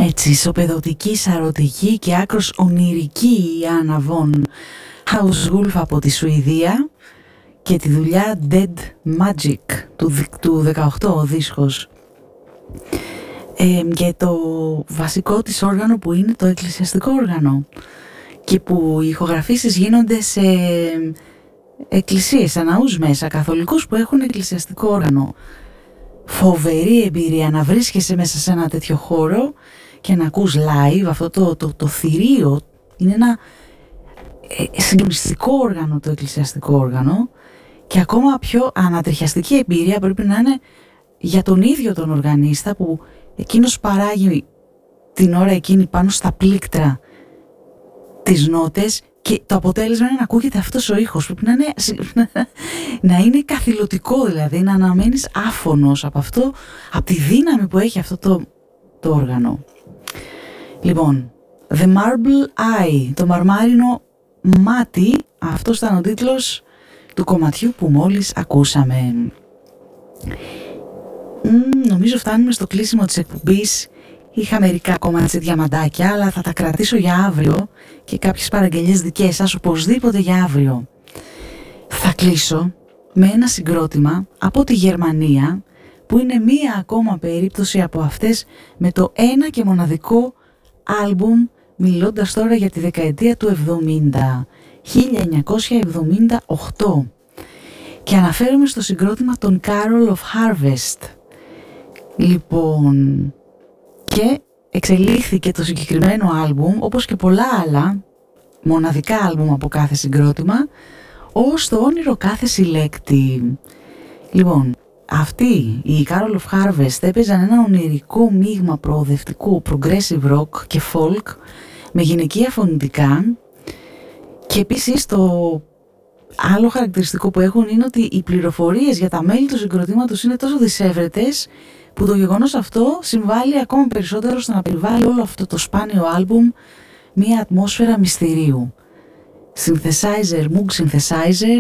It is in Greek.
Έτσι, ισοπεδωτική, σαρωτική και άκρος ονειρική η Άννα Βον Hauswolf από τη Σουηδία και τη δουλειά Dead Magic του 18 ο δίσκος. Και το βασικό της όργανο που είναι το εκκλησιαστικό όργανο και που οι ηχογραφήσεις γίνονται σε εκκλησίες, αναούς μέσα, καθολικούς που έχουν εκκλησιαστικό όργανο. Φοβερή εμπειρία να βρίσκεσαι μέσα σε ένα τέτοιο χώρο και να ακούς live αυτό το θηρίο. Είναι ένα συγκλονιστικό όργανο το εκκλησιαστικό όργανο και ακόμα πιο ανατριχιαστική εμπειρία πρέπει να είναι για τον ίδιο τον οργανίστα που εκείνος παράγει την ώρα εκείνη πάνω στα πλήκτρα τις νότες και το αποτέλεσμα είναι να ακούγεται αυτός ο ήχος. Πρέπει να είναι καθηλωτικό, δηλαδή να αναμένεις άφωνος από αυτό, από τη δύναμη που έχει αυτό το όργανο. Λοιπόν, The Marble Eye, το μαρμάρινο μάτι, αυτός ήταν ο τίτλος του κομματιού που μόλις ακούσαμε. Νομίζω φτάνουμε στο κλείσιμο της εκπομπής. Είχα μερικά ακόμα έτσι διαμαντάκια, αλλά θα τα κρατήσω για αύριο και κάποιες παραγγελίες δικές σας οπωσδήποτε για αύριο. Θα κλείσω με ένα συγκρότημα από τη Γερμανία που είναι μία ακόμα περίπτωση από αυτές με το ένα και μοναδικό άλμπουμ, μιλώντας τώρα για τη δεκαετία του 70, 1978, και αναφέρομαι στο συγκρότημα των Carol of Harvest. Λοιπόν, και εξελίχθηκε το συγκεκριμένο άλμπουμ, όπως και πολλά άλλα μοναδικά άλμπουμ από κάθε συγκρότημα, ως το όνειρο κάθε συλλέκτη. Λοιπόν, αυτοί οι Carol of Harvest έπαιζαν ένα ονειρικό μείγμα προοδευτικού progressive rock και folk με γυναικεία φωνητικά, και επίσης το άλλο χαρακτηριστικό που έχουν είναι ότι οι πληροφορίες για τα μέλη του συγκροτήματος είναι τόσο δυσέβρετες που το γεγονός αυτό συμβάλλει ακόμα περισσότερο στο να περιβάλλει όλο αυτό το σπάνιο άλμπουμ μια ατμόσφαιρα μυστηρίου. Synthesizer, Moog Synthesizer,